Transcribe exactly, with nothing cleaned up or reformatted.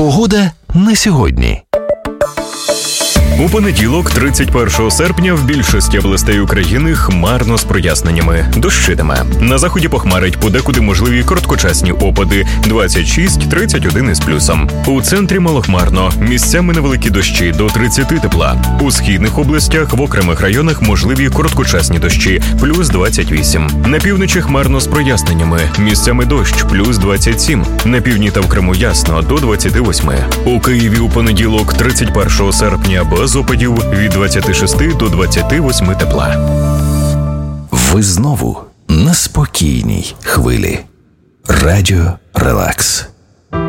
Погода на сьогодні. У понеділок, тридцять першого серпня, в більшості областей України хмарно з проясненнями. Дощитиме. На заході похмарить, подекуди можливі короткочасні опади – двадцять шість - тридцять один із плюсом. У центрі малохмарно. Місцями невеликі дощі до тридцяти тепла. У східних областях в окремих районах можливі короткочасні дощі – плюс двадцять вісім. На півночі хмарно з проясненнями. Місцями дощ – плюс двадцять сім. На півдні та в Криму ясно – до двадцяти восьми. У Києві у понеділок, тридцять першого серпня, без опадів від двадцяти шести до двадцяти восьми тепла. Ви знову на спокійній хвилі. Радіо Релакс.